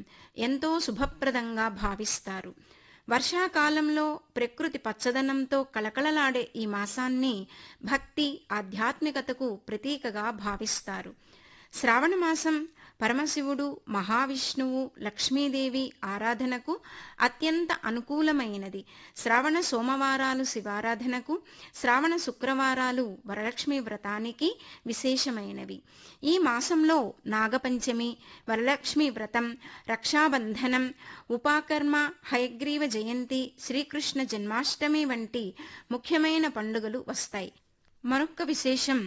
ఎంతో శుభప్రదంగా భావిస్తారు. వర్షాకాలంలో ప్రకృతి పచ్చదనంతో కళకళలాడే ఈ మాసాన్ని భక్తి, ఆధ్యాత్మికతకు ప్రతీకగా భావిస్తారు. శ్రావణ మాసం పరమశివుడు, మహావిష్ణువు, లక్ష్మీదేవి ఆరాధనకు అత్యంత అనుకూలమైనది. శ్రావణ సోమవారాలు శివారాధనకు, శ్రావణ శుక్రవారాలు వరలక్ష్మి వ్రతానికి విశేషమైనవి. ఈ మాసంలో నాగపంచమి, వరలక్ష్మి వ్రతం, రక్షాబంధనం, ఉపాకర్మ, హయగ్రీవ జయంతి, శ్రీకృష్ణ జన్మాష్టమి వంటి ముఖ్యమైన పండుగలు వస్తాయి. మరొక విశేషం,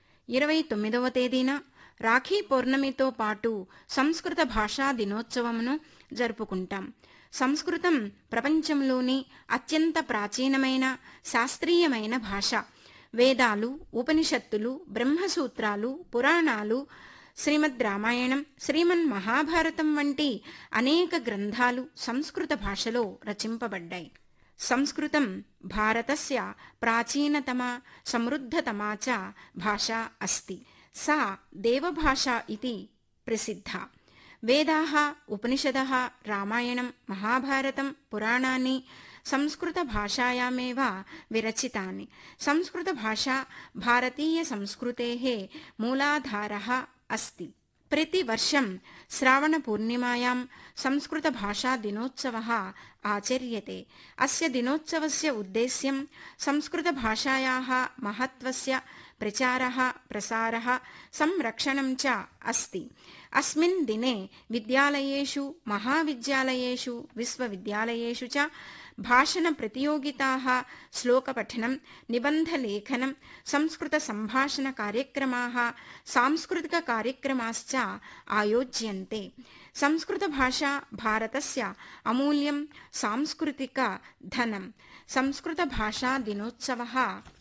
29వ తేదీన రాఖీ పౌర్ణమితో పాటు సంస్కృత భాషా దినోత్సవమును జరుపుకుంటాం. సంస్కృతం ప్రపంచంలోని అత్యంత ప్రాచీనమైన శాస్త్రీయమైన భాష. వేదాలు, ఉపనిషత్తులు, బ్రహ్మసూత్రాలు, పురాణాలు, శ్రీమద్ రామాయణం, శ్రీమన్ మహాభారతం వంటి అనేక గ్రంథాలు సంస్కృత భాషలో రచింపబడ్డాయి. సంస్కృతం భారతస్య ప్రాచీనతమా సమృద్ధతమా చ భాషా అస్తి. सा देवभाषा इति प्रसिद्धा. वेदाः, उपनिषदः, रामायणं, महाभारतं, पुराणानि संस्कृतभाषायामेव विरचितानि. संस्कृतभाषा भारतीयसंस्कृतेः मूलाधारः अस्ति. प्रतिवर्षं श्रावणपूर्णिमायां संस्कृतभाषा दिनोत्सवः आचर्यते. अस्य दिनोत्सवस्य उद्देश्यं संस्कृतभाषायाः महत्त्वस्य प्रचारः, प्रसारः, संरक्षणं च अस्ति. अस्मिन् दिने विद्यालयेषु, महाविद्यालयेषु, विश्वविद्यालयेषु च भाषणप्रतियोगिताः, श्लोकपठनं, निबन्धलेखनं, संस्कृतसम्भाषणकार्यक्रमाः, सांस्कृतिककार्यक्रमाश्च आयोज्यन्ते. संस्कृतभाषा भारतस्य अमूल्यं सांस्कृतिकधनं. संस्कृतभाषादिनोत्सवः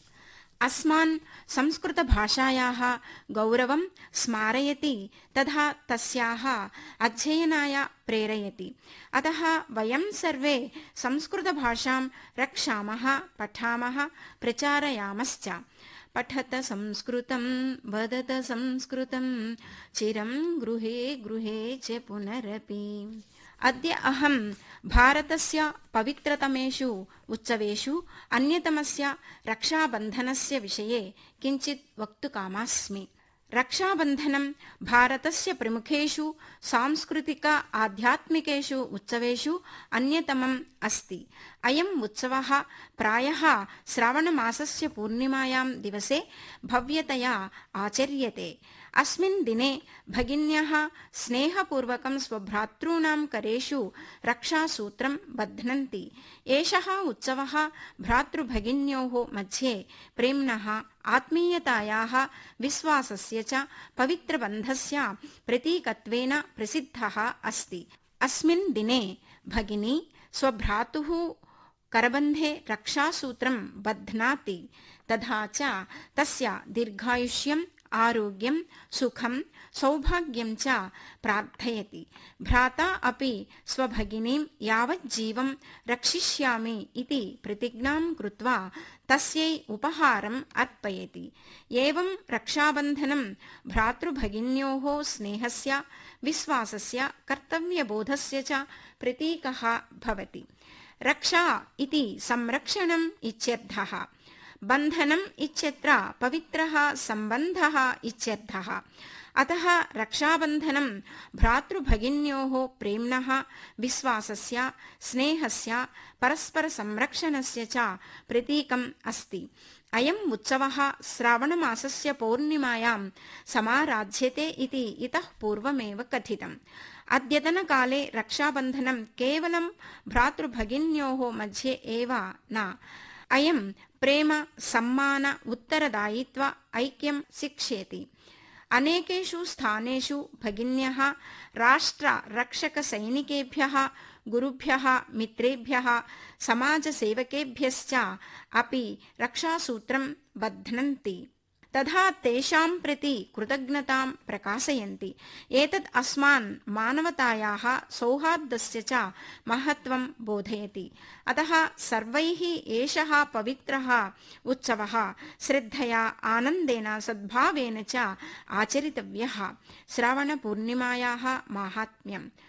अस्मान् संस्कृतभाषायाः गौरवं स्मारयति तथा तस्याः अध्ययनाय प्रेरयति. अतः वयं सर्वे संस्कृतभाषां रक्षामः, पठामः, प्रचारयामश्च. पठत संस्कृतं, वदत संस्कृतं, चिरं गृहे गृहे च पुनरपि. अद्य अहं भारतस्य पवित्रतमेषु उत्सवेषु अन्यतमस्य रक्षाबन्धनस्य विषये किञ्चित् वक्तुकामास्मि. रक्षाबन्धनं भारतस्य प्रमुखेषु सांस्कृतिक आध्यात्मिकेषु उत्सवेषु अन्यतमम् अस्ति. अयम् उत्सवः प्रायः श्रावणमासस्य पूर्णिमायां दिवसे भव्यतया आचर्यते. अस्मिन् दिने भगिन्यः स्नेहपूर्वकं स्वभ्रातॄणां करेषु रक्षासूत्रं बध्नन्ति. एषः उत्सवः भ्रातृभगिन्योः मध्ये प्रेम्णः, आत्मीयतायाः, विश्वासस्य च पवित्रबन्धस्य प्रतीकत्वेन प्रसिद्धः अस्ति. अस्मिन् दिने भगिनी स्वभ्रातुः करबन्धे रक्षासूत्रं बध्नाति. तथा च तस्य दीर्घायुष्यं, आरोग्यं, सुखं, सौभाग्यं च प्रार्थयति. भ्राता अपि स्वभगिनीं यावज्जीवं रक्षिष्यामि इति प्रतिज्ञां कृत्वा तस्यै उपहारम् अर्पयति. एवं रक्षाबन्धनं भ्रातृभगिन्योः स्नेहस्य, विश्वासस्य, कर्तव्यबोधस्य च प्रतीकः भवति. रक्षा इति संरक्षणम् इत्यर्थः. बन्धनम् इत्यत्र पवित्रः सम्बन्धः इत्यर्थः. अतः रक्षाबन्धनं भ्रातृभगिन्योः प्रेम्णः, विश्वासस्य, स्नेहस्य, परस्परसंरक्षणस्य च प्रतीकम् अस्ति. अयम् उत्सवः श्रावणमासस्य पौर्णिमायां समाराध्यते इति इतः पूर्वमेव कथितम्. अद्यतनकाले रक्षाबन्धनं केवलं भ्रातृभगिन्योः मध्ये एव न. अयं प्रेम, सम्मान, उत्तरदायित्व, ऐक्यं शिक्षयति. अनेकेषु स्थानेषु भगिन्यः राष्ट्ररक्षकसैनिकेभ्यः, गुरुभ्यः, मित्रेभ्यः, समाजसेवकेभ्यश्च अपि रक्षासूत्रं बध्नन्ति. तथा तेषां प्रति कृतज्ञतां प्रकाशयन्ति. एतत् अस्मान् मानवतायाः, सौहार्दस्य च महत्त्वं बोधयति. अतः सर्वैः एषः पवित्रः उत्सवः श्रद्धया, आनन्देन, सद्भावेन च आचरितव्यः. श्रावणपूर्णिमायाः माहात्म्यम्.